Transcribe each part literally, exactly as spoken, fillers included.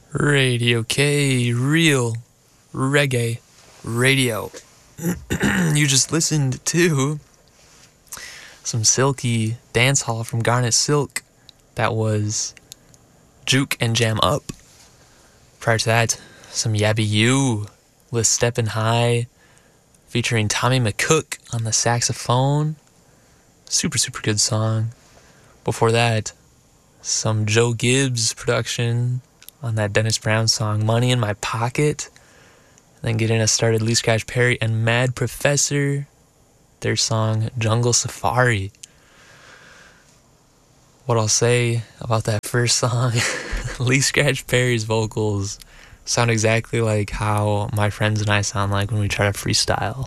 Radio K, real reggae radio. You just listened to some silky dancehall from Garnet Silk. That was Juke and Jam Up. Prior to that, some Yabby U with Steppin' High, featuring Tommy McCook on the saxophone. Super, super good song. Before that, some Joe Gibbs production on that Dennis Brown song, Money in My Pocket. And then getting us started, Lee Scratch Perry and Mad Professor, their song Jungle Safari. What I'll say about that first song, Lee Scratch Perry's vocals sound exactly like how my friends and I sound like when we try to freestyle.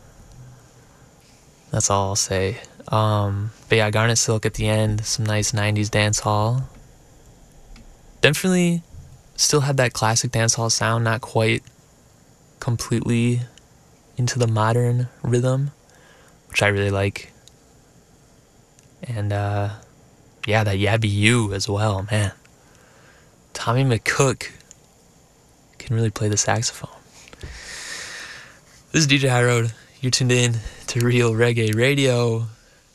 That's all I'll say. Um, but yeah, Garnet Silk at the end, some nice nineties dancehall. Definitely still had that classic dancehall sound, not quite completely into the modern rhythm, which I really like. And uh, yeah, that Yabby U as well, man. Tommy McCook can really play the saxophone. This is D J High Road. You're tuned in to Real Reggae Radio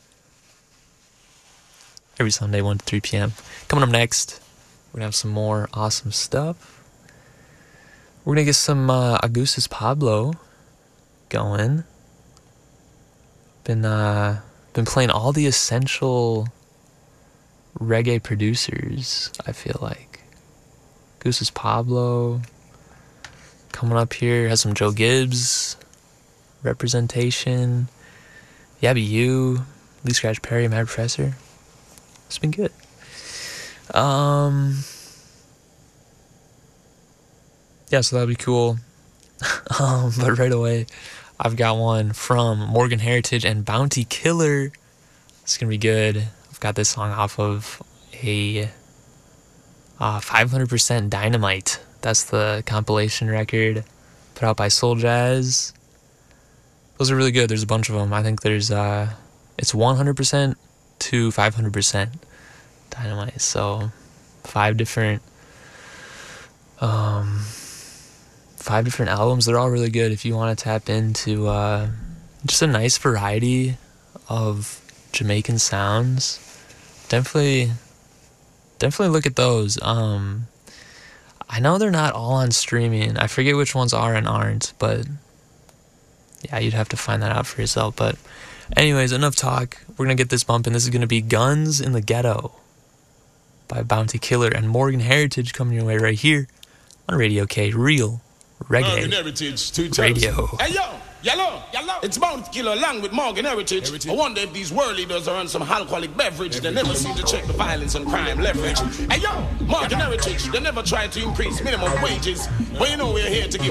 every Sunday, one to three p.m. Coming up next, we're going to have some more awesome stuff. We're going to get some uh, Augustus Pablo going. Been, uh, been playing all the essential reggae producers, I feel like. Augustus Pablo coming up here, has some Joe Gibbs representation. Yabby U, Lee Scratch Perry, Mad Professor. It's been good. Um, yeah, so that'll be cool. um, but right away, I've got one from Morgan Heritage and Bounty Killer. It's gonna be good. I've got this song off of a uh, five hundred percent Dynamite. That's the compilation record put out by Soul Jazz. Those are really good. There's a bunch of them. I think there's uh, it's one hundred percent to five hundred percent Dynamite. So five different um five different albums. They're all really good if you want to tap into uh just a nice variety of Jamaican sounds. Definitely definitely look at those. Um I know they're not all on streaming. I forget which ones are and aren't, but yeah, you'd have to find that out for yourself. But anyways, enough talk. We're going to get this bumping. This is going to be Guns in the Ghetto by Bounty Killer and Morgan Heritage coming your way right here on Radio K, Real Reggae Morgan Heritage, two Radio. Hey, yo, yellow, yellow. It's Bounty Killer along with Morgan Heritage. Heritage. I wonder if these world leaders are on some alcoholic beverage. They never seem to check the violence and crime leverage. Hey, yo, Morgan Heritage. They never try to increase minimum wages. But you know we're here to give